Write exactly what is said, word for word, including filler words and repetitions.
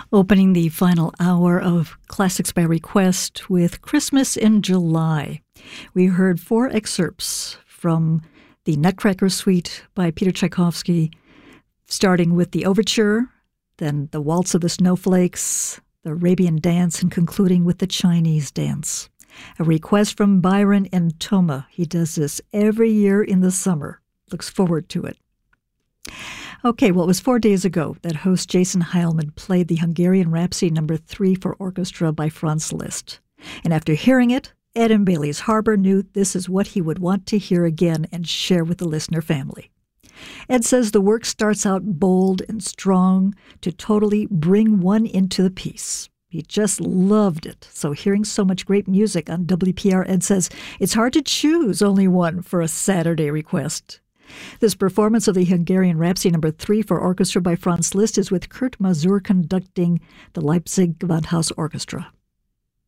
Opening the final hour of Classics by Request with Christmas in July. We heard four excerpts from the Nutcracker Suite by Peter Tchaikovsky, starting with the Overture, then the Waltz of the Snowflakes, the Arabian Dance, and concluding with the Chinese Dance. A request from Byron in Toma. He does this every year in the summer. Looks forward to it. Okay, well, it was four days ago that host Jason Heilman played the Hungarian Rhapsody number three for orchestra by Franz Liszt. And after hearing it, Ed and Bailey's Harbor knew this is what he would want to hear again and share with the listener family. Ed says the work starts out bold and strong to totally bring one into the piece. He just loved it. So hearing so much great music on W P R, Ed says it's hard to choose only one for a Saturday request. This performance of the Hungarian Rhapsody number three for orchestra by Franz Liszt is with Kurt Masur conducting the Leipzig Gewandhaus Orchestra.